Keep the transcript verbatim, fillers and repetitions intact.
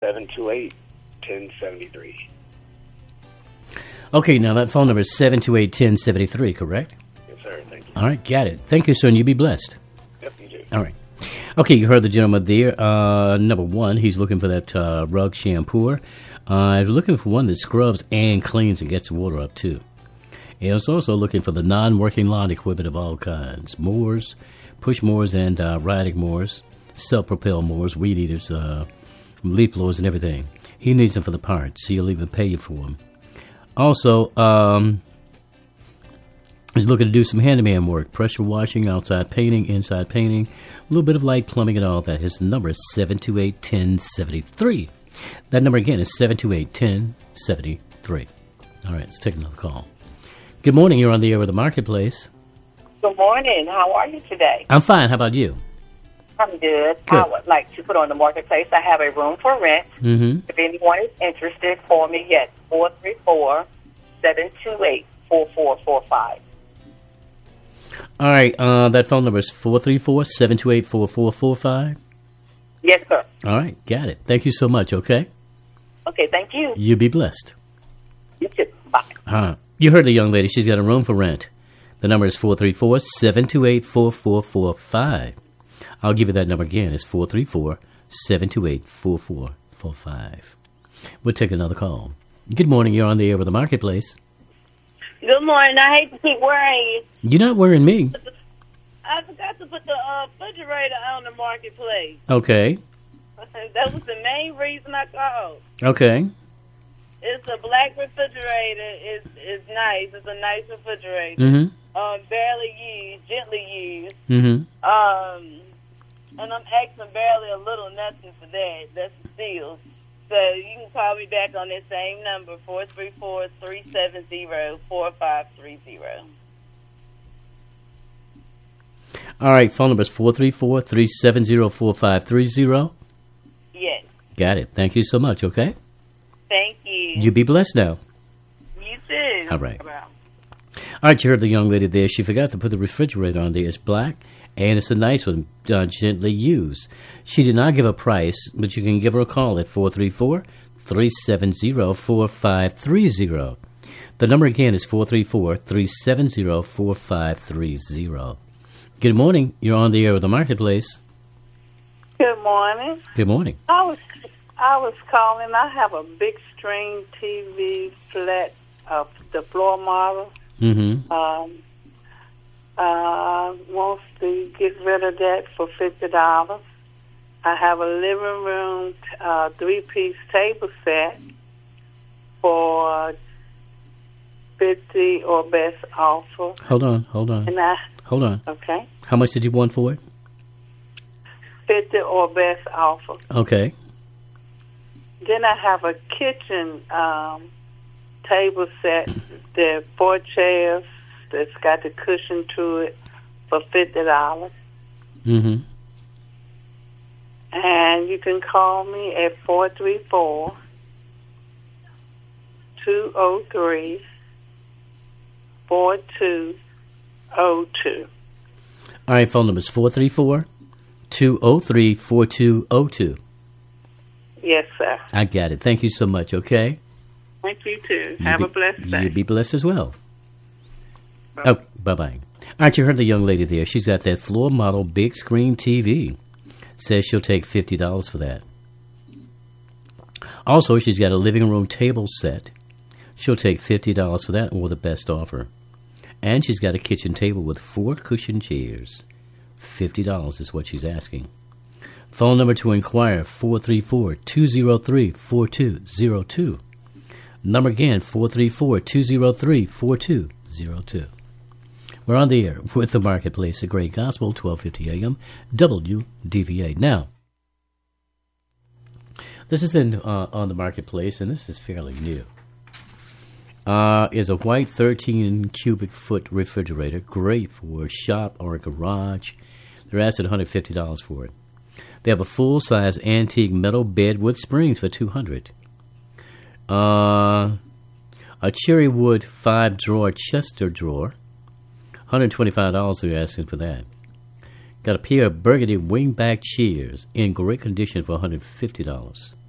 seven two eight, one zero seven three. Okay, now that phone number is seven two eight, one zero seven three, correct? Yes, sir. Thank you. All right, got it. Thank you, sir, and you be blessed. Yep, you do. All right. Okay, you heard the gentleman there. Uh, number one, he's looking for that uh, rug shampoo. Uh, he's looking for one that scrubs and cleans and gets the water up, too. And he's also looking for the non-working lawn equipment of all kinds. Mowers, push mowers and uh, riding mowers, self-propelled mowers, weed eaters, uh, leaf blowers, and everything. He needs them for the parts, so you'll even pay you for them. Also, um, he's looking to do some handyman work, pressure washing, outside painting, inside painting, a little bit of light plumbing and all that. His number is seven two eight, one zero seven three. That number again is seven two eight, one zero seven three. All right, let's take another call. Good morning. You're on the air with the Marketplace. Good morning. How are you today? I'm fine. How about you? I'm good. Good. I would like to put on the Marketplace. I have a room for rent. Mm-hmm. If anyone is interested, call me at four three four, seven two eight, four four four five. All right. Uh, that phone number is four three four, seven two eight, four four four five. Yes, sir. All right. Got it. Thank you so much, okay? Okay, thank you. You be blessed. You too. Bye. Uh, you heard the young lady. She's got a room for rent. The number is four three four, seven two eight, four four four five. I'll give you that number again. It's four three four, seven two eight, four four four five. We'll take another call. Good morning. You're on the air with the Marketplace. Good morning. I hate to keep worrying you. You're not worrying me. I forgot to put the uh, refrigerator on the Marketplace. Okay. That was the main reason I called. Okay. It's a black refrigerator. It's it's nice. It's a nice refrigerator. Mm-hmm. Um, barely used, gently used. Mm-hmm. Um, and I'm asking barely a little nothing for that. That's a steal. So you can call me back on this same number, four three four, three seven zero, four five three zero. All right, phone number is four three four, three seven zero, four five three zero. Yes. Got it. Thank you so much, okay? Thank you. You be blessed now. You too. All right. All right, you heard the young lady there. She forgot to put the refrigerator on there. It's black, and it's a nice one, uh, gently used. She did not give a price, but you can give her a call at four three four, three seven zero, four five three zero. The number again is four three four, three seven zero, four five three zero. Good morning. You're on the air with the Marketplace. Good morning. Good morning. I was I was calling. I have a big screen T V flat of the floor model. Mm-hmm. Um, uh, wants to get rid of that for fifty dollars. I have a living room uh, three-piece table set for fifty or best offer. Hold on, hold on. And I, hold on. Okay. How much did you want for it? fifty or best offer. Okay. Then I have a kitchen um, table set. There are four chairs that's got the cushion to it for fifty dollars. Mm-hmm. And you can call me at four three four, two oh three, four two oh two. All right, phone number is four three four, two oh three, four two oh two. Yes, sir. I got it. Thank you so much, okay? Thank you, too. You Have be, a blessed day. You be blessed as well. Bye. Oh, bye-bye. All right, you heard the young lady there. She's got that floor model big screen T V. Says she'll take fifty dollars for that. Also, she's got a living room table set. She'll take fifty dollars for that or the best offer. And she's got a kitchen table with four cushion chairs. fifty dollars is what she's asking. Phone number to inquire, four three four, two oh three, four two oh two. Number again, four three four, two oh three, four two oh two. We're on the air with the Marketplace, a great gospel, twelve fifty a m, W D V A. Now, this is in uh, on the Marketplace, and this is fairly new. Uh, is a white thirteen cubic foot refrigerator, great for a shop or a garage. They're asking one hundred fifty dollars for it. They have a full-size antique metal bed with springs for two hundred dollars. Uh, a cherry wood five-drawer Chester drawer, one hundred twenty-five dollars they're asking for that. Got a pair of burgundy wingback chairs in great condition for one hundred fifty dollars.